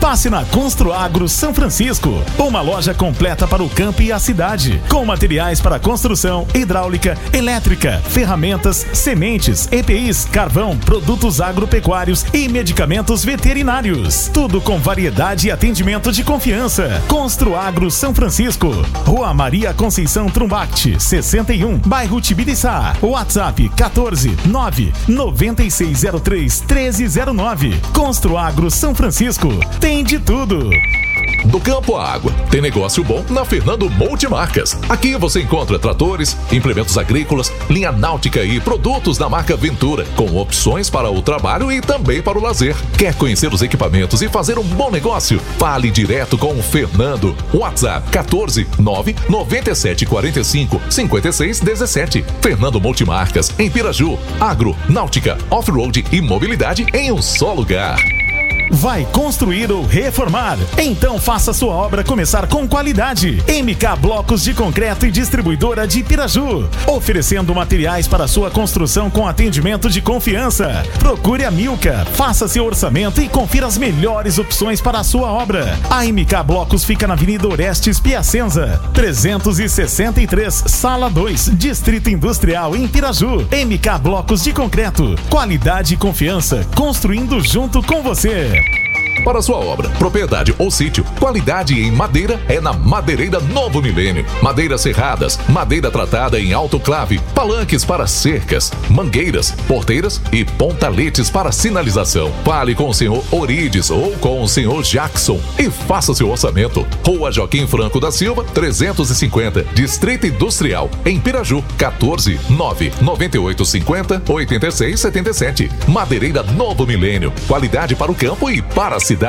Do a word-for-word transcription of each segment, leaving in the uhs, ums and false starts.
Passe na Construagro São Francisco, uma loja completa para o campo e a cidade, com materiais para construção, hidráulica, elétrica, ferramentas, sementes, E P Is, carvão, produtos agropecuários e medicamentos veterinários. Tudo com variedade e atendimento de confiança. Construagro São Francisco, Rua Maria Conceição Trumbact, sessenta e um, bairro Tibiriçá. WhatsApp quatorze, nove, nove seis zero três, um três zero nove. Construagro São Francisco. Tem de tudo. Do campo à água, tem negócio bom na Fernando Multimarcas. Aqui você encontra tratores, implementos agrícolas, linha náutica e produtos da marca Ventura, com opções para o trabalho e também para o lazer. Quer conhecer os equipamentos e fazer um bom negócio? Fale direto com o Fernando. WhatsApp quatorze, nove, nove sete quatro cinco, cinco seis um sete. Fernando Multimarcas, em Piraju. Agro, náutica, off-road e mobilidade em um só lugar. Vai construir ou reformar? Então faça sua obra começar com qualidade. M K Blocos de Concreto e Distribuidora de Piraju, oferecendo materiais para sua construção com atendimento de confiança. Procure a Milka, faça seu orçamento e confira as melhores opções para a sua obra. A M K Blocos fica na Avenida Orestes Piacenza, trezentos e sessenta e três, Sala dois, Distrito Industrial em Piraju. M K Blocos de Concreto, qualidade e confiança, construindo junto com você. Para sua obra, propriedade ou sítio, qualidade em madeira é na Madeireira Novo Milênio. Madeiras serradas, madeira tratada em autoclave, palanques para cercas, mangueiras, porteiras e pontaletes para sinalização. Fale com o senhor Orides ou com o senhor Jackson e faça seu orçamento. Rua Joaquim Franco da Silva, trezentos e cinquenta, Distrito Industrial, em Piraju, quatorze, nove, nove oito cinco zero, oito seis sete sete. Madeireira Novo Milênio, qualidade para o campo e para a cidade.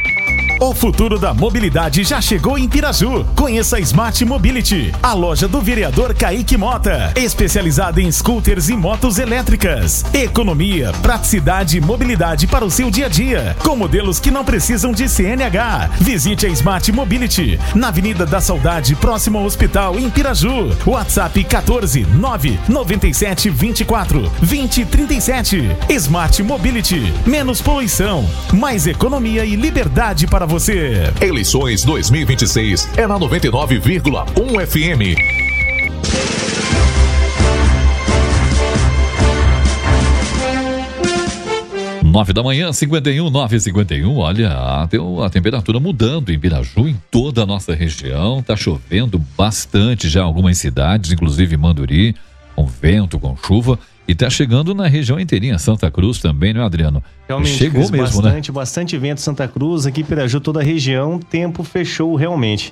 O futuro da mobilidade já chegou em Piraju. Conheça a Smart Mobility, a loja do vereador Kaique Mota, especializada em scooters e motos elétricas. Economia, praticidade e mobilidade para o seu dia a dia, com modelos que não precisam de C N H. Visite a Smart Mobility, na Avenida da Saudade, próximo ao hospital, em Piraju. WhatsApp quatorze, nove, nove sete, vinte e quatro, vinte, trinta e sete. Smart Mobility, menos poluição, mais economia e liberdade para você. Eleições dois mil e vinte e seis é na noventa e nove vírgula um F M. Nove da manhã, cinquenta e um, nove e cinquenta e um. Olha, a, a temperatura mudando em Piraju, em toda a nossa região. Tá chovendo bastante já em algumas cidades, inclusive Manduri, com vento, com chuva. E tá chegando na região inteirinha, Santa Cruz também, não é, Adriano? Realmente, chegou mesmo, bastante, né? Bastante vento, Santa Cruz, aqui Piraju, toda a região, tempo fechou realmente.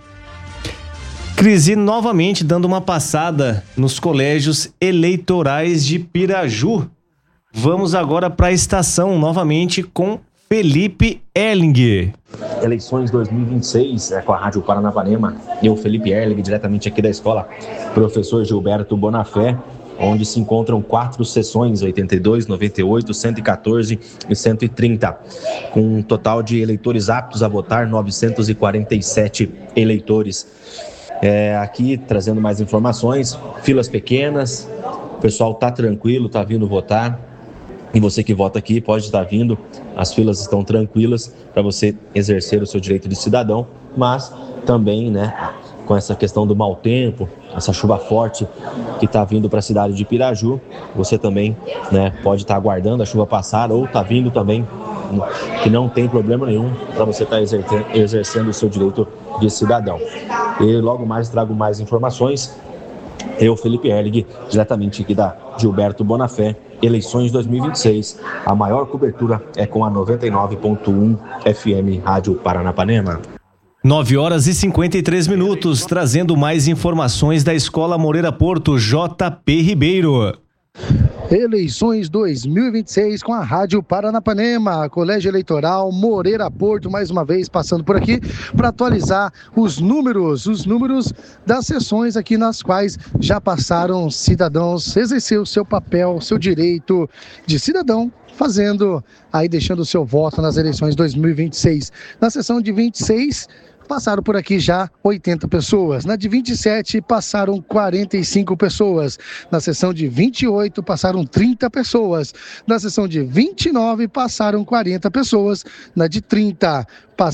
Crisi novamente dando uma passada nos colégios eleitorais de Piraju. Vamos agora para a estação, novamente com Felipe Erlinger. Eleições dois mil e vinte e seis, é com a Rádio Paranapanema. Eu, Felipe Erlinger, diretamente aqui da escola Professor Gilberto Bonafé, onde se encontram quatro sessões, oitenta e dois, noventa e oito, cento e quatorze e cento e trinta, com um total de eleitores aptos a votar, novecentos e quarenta e sete eleitores. É, aqui, trazendo mais informações, filas pequenas, o pessoal está tranquilo, está vindo votar, e você que vota aqui pode estar vindo, as filas estão tranquilas para você exercer o seu direito de cidadão, mas também, né, com essa questão do mau tempo, essa chuva forte que está vindo para a cidade de Piraju, você também, né, pode estar aguardando a chuva passar ou está vindo também, que não tem problema nenhum para você estar exercendo, exercendo o seu direito de cidadão. E logo mais trago mais informações. Eu, Felipe Erlinger, diretamente aqui da Gilberto Bonafé, eleições dois mil e vinte e seis. A maior cobertura é com a noventa e nove ponto um F M Rádio Paranapanema. nove horas e cinquenta e três minutos, trazendo mais informações da Escola Moreira Porto, J P Ribeiro. Eleições dois mil e vinte e seis com a Rádio Paranapanema, Colégio Eleitoral Moreira Porto, mais uma vez passando por aqui para atualizar os números, os números das sessões aqui nas quais já passaram cidadãos, exercer o seu papel, seu direito de cidadão, fazendo aí, deixando o seu voto nas eleições dois mil e vinte e seis. Na sessão de vinte e seis, passaram por aqui já oitenta pessoas. Na de vinte e sete, passaram quarenta e cinco pessoas. Na sessão de vinte e oito, passaram trinta pessoas. Na sessão de vinte e nove, passaram quarenta pessoas. Na de trinta, passaram